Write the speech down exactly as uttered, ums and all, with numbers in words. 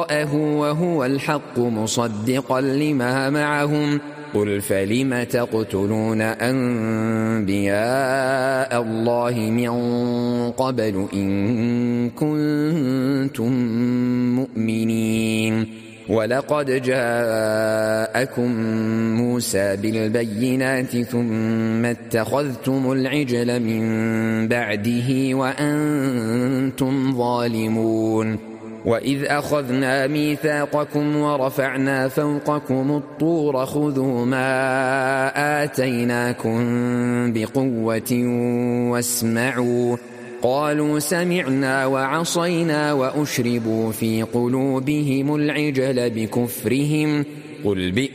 وراءه وهو الحق مصدقا لما معهم قل فلم تقتلون أنبياء الله من قبل إن كنتم مؤمنين ولقد جاءكم موسى بالبينات ثم اتخذتم العجل من بعده وأنتم ظالمون وإذ أخذنا ميثاقكم ورفعنا فوقكم الطور خذوا ما آتيناكم بقوة واسمعوا قالوا سمعنا وعصينا وأشربوا في قلوبهم العجل بكفرهم قل